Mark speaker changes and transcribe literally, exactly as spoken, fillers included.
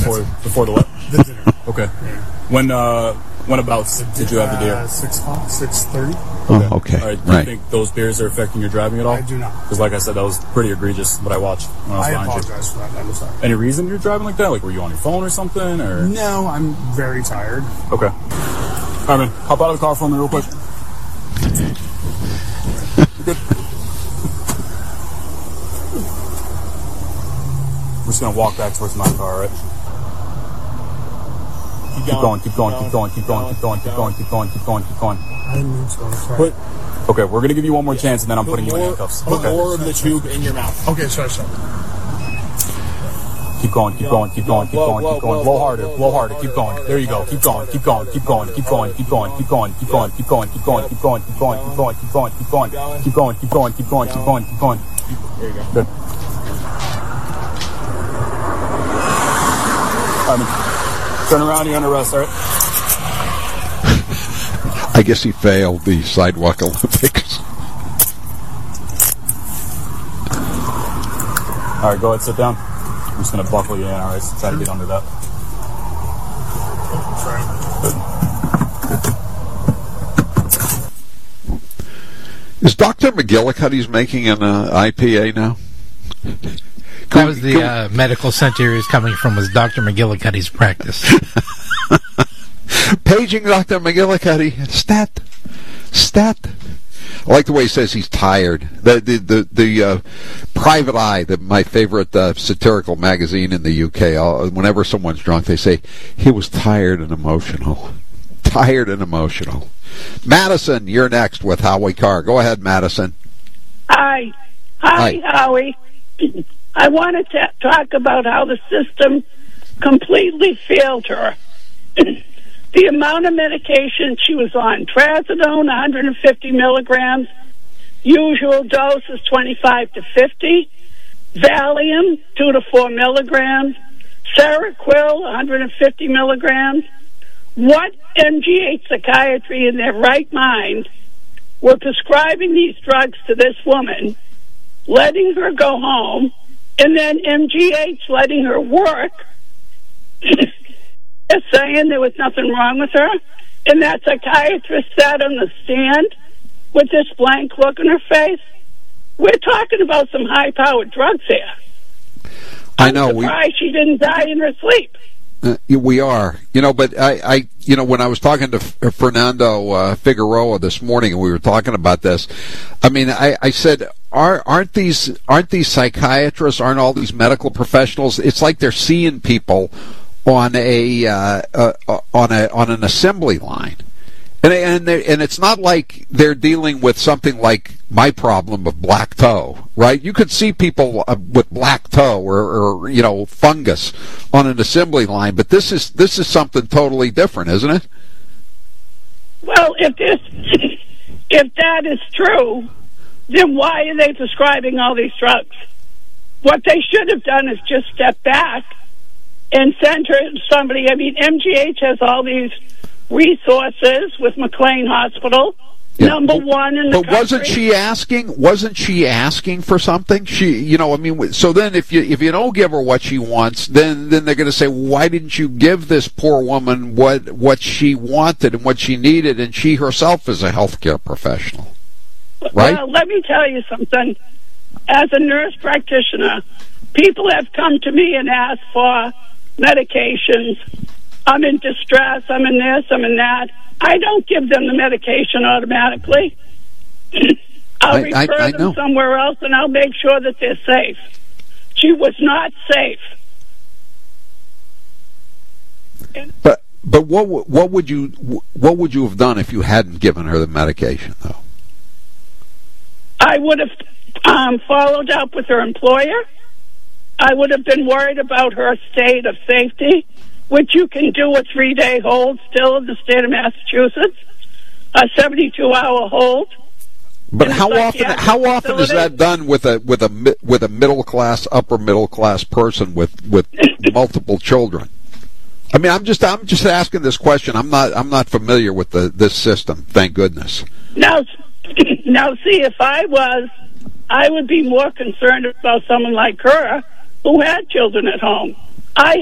Speaker 1: before before the what?
Speaker 2: The dinner.
Speaker 1: Okay.
Speaker 2: Yeah.
Speaker 1: When uh when about did you have the beer?
Speaker 2: Uh, six o'clock, six thirty.
Speaker 3: Oh, okay.
Speaker 1: All right. Do
Speaker 3: right.
Speaker 1: you think those beers are affecting your driving at all?
Speaker 2: I do not.
Speaker 1: Because, like I said, that was pretty egregious. What I watched when I was
Speaker 2: I
Speaker 1: behind
Speaker 2: apologize
Speaker 1: you.
Speaker 2: for that. I'm sorry.
Speaker 1: Any reason you're driving like that? Like, were you on your phone or something? Or
Speaker 2: No, I'm very tired.
Speaker 1: okay. All right, man. Hop out of the car for me real quick. Good. We're just gonna walk back towards my car, right? Keep going, keep going, keep going, keep going, keep going, keep going, keep going, keep going, keep going.
Speaker 2: I didn't mean to. I'm sorry.
Speaker 1: Put, okay, we're gonna give you one more chance, and then I'm putting you in handcuffs.
Speaker 4: Put
Speaker 1: Okay.
Speaker 4: more of the tube in your mouth.
Speaker 2: Okay, sorry, sorry.
Speaker 1: Keep going, keep going, keep going, keep going, keep going. Blow harder, blow harder. Keep going. There you go. Keep going, keep going, keep going, keep going, keep going, keep going, keep going, keep going, keep going, keep going, keep going, keep going, keep going, keep going, keep going, keep going, keep going, keep going, keep going. There you go. Good. All right, turn around. You're under arrest. All right.
Speaker 3: I guess he failed the sidewalk Olympics.
Speaker 1: All right, go ahead, sit down. I'm just going to buckle you in, all right? So try to get under that.
Speaker 3: Is Doctor McGillicuddy's making an uh, I P A now?
Speaker 5: That was the uh, medical center he was coming from, was Doctor McGillicuddy's practice.
Speaker 3: Paging Doctor McGillicuddy. Stat. Stat. I like the way he says he's tired. The the the, the uh, Private Eye, the, my favorite uh, satirical magazine in the U K, I'll, whenever someone's drunk, they say, he was tired and emotional. Tired and emotional. Madison, you're next with Howie Carr. Go ahead, Madison.
Speaker 6: Hi. Hi,
Speaker 3: Hi.
Speaker 6: Howie. I wanted to talk about how the system completely failed her. The amount of medication she was on, trazodone, one hundred fifty milligrams, usual dose is twenty-five to fifty, Valium, two to four milligrams, Seroquel, one hundred fifty milligrams. What M G H psychiatry in their right mind were prescribing these drugs to this woman, letting her go home, and then M G H letting her work, saying there was nothing wrong with her, and that psychiatrist sat on the stand with this blank look on her face? We're talking about some high-powered drugs here.
Speaker 3: I know.
Speaker 6: I'm surprised we, she didn't die in her sleep.
Speaker 3: Uh, we are, you know, but I, I, you know, when I was talking to F- Fernando uh, Figueroa this morning, and we were talking about this, I mean, I, I said, are, aren't these, aren't these psychiatrists, aren't all these medical professionals? It's like they're seeing people on a, uh, uh, on a, on an assembly line. And and and it's not like they're dealing with something like my problem of black toe, right? You could see people uh, with black toe or, or you know fungus on an assembly line, but this is this is something totally different, isn't it?
Speaker 6: Well, if this if that is true, then why are they prescribing all these drugs? What they should have done is just step back and send her to somebody. I mean, M G H has all these resources with McLean Hospital, yeah. number one in the
Speaker 3: but
Speaker 6: country.
Speaker 3: wasn't she asking? Wasn't she asking for something? She, you know, I mean, so then if you if you don't give her what she wants, then then they're going to say, why didn't you give this poor woman what what she wanted and what she needed? And she herself is a healthcare professional, right?
Speaker 6: Well, let me tell you something. As a nurse practitioner, people have come to me and asked for medications. I'm in distress, I'm in this, I'm in that. I don't give them the medication automatically. I'll
Speaker 3: I,
Speaker 6: refer
Speaker 3: I, I
Speaker 6: them
Speaker 3: know.
Speaker 6: somewhere else, and I'll make sure that they're safe. She was not safe.
Speaker 3: But but what what would you what would you have done if you hadn't given her the medication, though?
Speaker 6: I would have um, followed up with her employer. I would have been worried about her state of safety, which you can do a three-day hold still in the state of Massachusetts, a seventy-two hour hold.
Speaker 3: But how often? How often is that done with a with a with a middle class, upper middle class person with with multiple children? I mean, I'm just I'm just asking this question. I'm not I'm not familiar with the this system. Thank goodness.
Speaker 6: Now, now, see, if I was, I would be more concerned about someone like her who had children at home. I